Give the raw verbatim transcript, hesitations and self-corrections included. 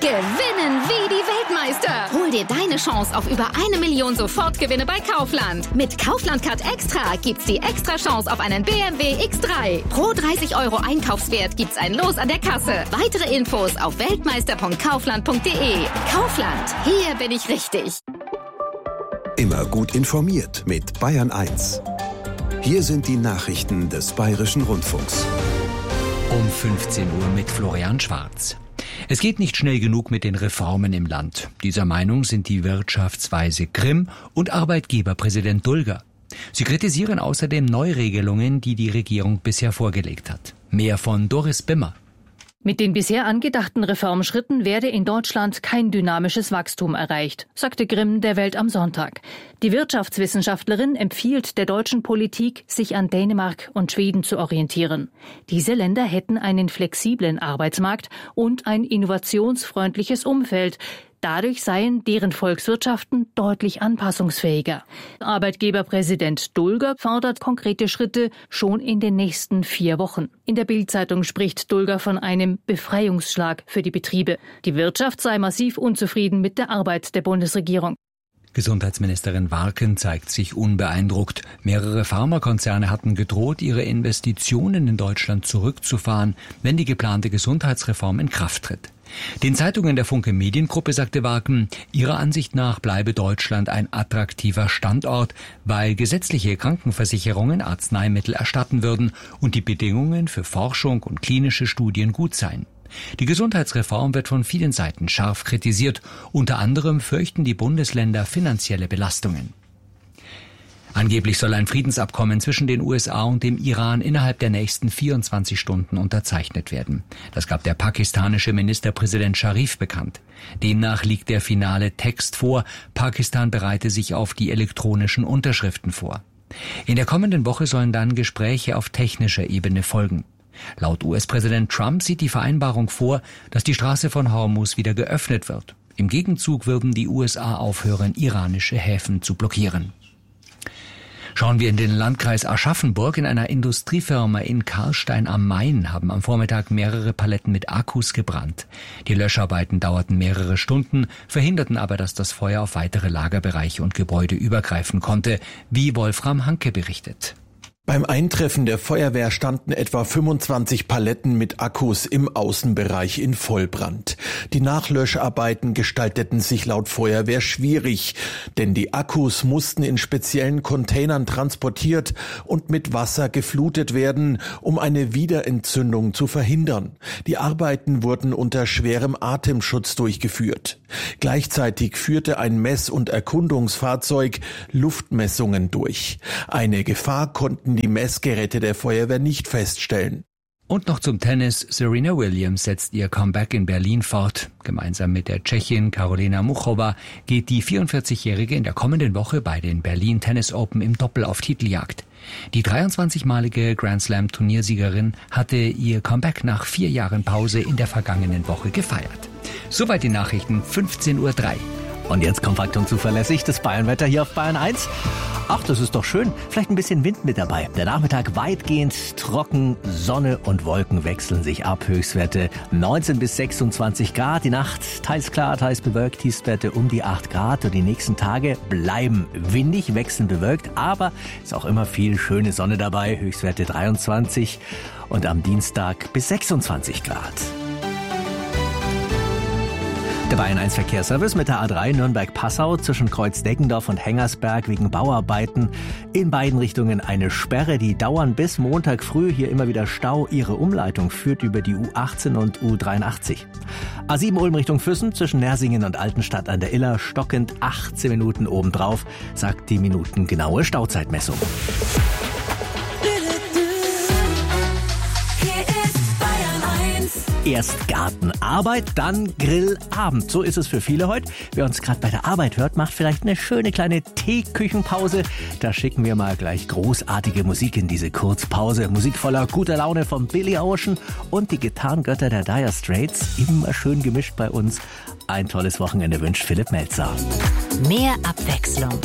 Gewinnen wie die Weltmeister. Hol dir deine Chance auf über eine Million Sofortgewinne bei Kaufland. Mit Kaufland Card Extra gibt's die extra Chance auf einen B M W X drei. Pro dreißig Euro Einkaufswert gibt's ein Los an der Kasse. Weitere Infos auf weltmeister punkt kaufland punkt de. Kaufland, hier bin ich richtig. Immer gut informiert mit Bayern eins. Hier sind die Nachrichten des Bayerischen Rundfunks. Um fünfzehn Uhr mit Florian Schwarz. Es geht nicht schnell genug mit den Reformen im Land. Dieser Meinung sind die Wirtschaftsweise Grimm und Arbeitgeberpräsident Dulger. Sie kritisieren außerdem Neuregelungen, die die Regierung bisher vorgelegt hat. Mehr von Doris Bimmer. Mit den bisher angedachten Reformschritten werde in Deutschland kein dynamisches Wachstum erreicht, sagte Grimm der Welt am Sonntag. Die Wirtschaftswissenschaftlerin empfiehlt der deutschen Politik, sich an Dänemark und Schweden zu orientieren. Diese Länder hätten einen flexiblen Arbeitsmarkt und ein innovationsfreundliches Umfeld. Dadurch seien deren Volkswirtschaften deutlich anpassungsfähiger. Arbeitgeberpräsident Dulger fordert konkrete Schritte schon in den nächsten vier Wochen. In der Bild-Zeitung spricht Dulger von einem Befreiungsschlag für die Betriebe. Die Wirtschaft sei massiv unzufrieden mit der Arbeit der Bundesregierung. Gesundheitsministerin Warken zeigt sich unbeeindruckt. Mehrere Pharmakonzerne hatten gedroht, ihre Investitionen in Deutschland zurückzufahren, wenn die geplante Gesundheitsreform in Kraft tritt. Den Zeitungen der Funke Mediengruppe sagte Warken, ihrer Ansicht nach bleibe Deutschland ein attraktiver Standort, weil gesetzliche Krankenversicherungen Arzneimittel erstatten würden und die Bedingungen für Forschung und klinische Studien gut seien. Die Gesundheitsreform wird von vielen Seiten scharf kritisiert. Unter anderem fürchten die Bundesländer finanzielle Belastungen. Angeblich soll ein Friedensabkommen zwischen den U S A und dem Iran innerhalb der nächsten vierundzwanzig Stunden unterzeichnet werden. Das gab der pakistanische Ministerpräsident Sharif bekannt. Demnach liegt der finale Text vor. Pakistan bereite sich auf die elektronischen Unterschriften vor. In der kommenden Woche sollen dann Gespräche auf technischer Ebene folgen. Laut U S-Präsident Trump sieht die Vereinbarung vor, dass die Straße von Hormuz wieder geöffnet wird. Im Gegenzug würden die U S A aufhören, iranische Häfen zu blockieren. Schauen wir in den Landkreis Aschaffenburg. In einer Industriefirma in Karlstein am Main haben am Vormittag mehrere Paletten mit Akkus gebrannt. Die Löscharbeiten dauerten mehrere Stunden, verhinderten aber, dass das Feuer auf weitere Lagerbereiche und Gebäude übergreifen konnte, wie Wolfram Hanke berichtet. Beim Eintreffen der Feuerwehr standen etwa fünfundzwanzig Paletten mit Akkus im Außenbereich in Vollbrand. Die Nachlöscharbeiten gestalteten sich laut Feuerwehr schwierig, denn die Akkus mussten in speziellen Containern transportiert und mit Wasser geflutet werden, um eine Wiederentzündung zu verhindern. Die Arbeiten wurden unter schwerem Atemschutz durchgeführt. Gleichzeitig führte ein Mess- und Erkundungsfahrzeug Luftmessungen durch. Eine Gefahr konnten die Messgeräte der Feuerwehr nicht feststellen. Und noch zum Tennis. Serena Williams setzt ihr Comeback in Berlin fort. Gemeinsam mit der Tschechin Karolina Muchova geht die vierundvierzigjährige in der kommenden Woche bei den Berlin Tennis Open im Doppel auf Titeljagd. Die dreiundzwanzigmalige Grand Slam Turniersiegerin hatte ihr Comeback nach vier Jahren Pause in der vergangenen Woche gefeiert. Soweit die Nachrichten, fünfzehn Uhr drei. Und jetzt kompakt und zuverlässig das Bayernwetter hier auf Bayern eins. Ach, das ist doch schön. Vielleicht ein bisschen Wind mit dabei. Der Nachmittag weitgehend trocken, Sonne und Wolken wechseln sich ab. Höchstwerte neunzehn bis sechsundzwanzig Grad. Die Nacht teils klar, teils bewölkt. Tiefstwerte um die acht Grad. Und die nächsten Tage bleiben windig, wechseln bewölkt. Aber ist auch immer viel schöne Sonne dabei. Höchstwerte dreiundzwanzig und am Dienstag bis sechsundzwanzig Grad. Der Bayern eins Verkehrsservice mit der A drei Nürnberg-Passau zwischen Kreuz-Deggendorf und Hengersberg wegen Bauarbeiten. In beiden Richtungen eine Sperre, die dauern bis Montag früh. Hier immer wieder Stau. Ihre Umleitung führt über die U achtzehn und U dreiundachtzig. A sieben Ulm Richtung Füssen zwischen Nersingen und Altenstadt an der Iller stockend achtzehn Minuten obendrauf, sagt die minutengenaue Stauzeitmessung. Erst Gartenarbeit, dann Grillabend. So ist es für viele heute. Wer uns gerade bei der Arbeit hört, macht vielleicht eine schöne kleine Teeküchenpause. Da schicken wir mal gleich großartige Musik in diese Kurzpause. Musik voller guter Laune von Billy Ocean und die Gitarrengötter der Dire Straits. Immer schön gemischt bei uns. Ein tolles Wochenende wünscht Philipp Melzer. Mehr Abwechslung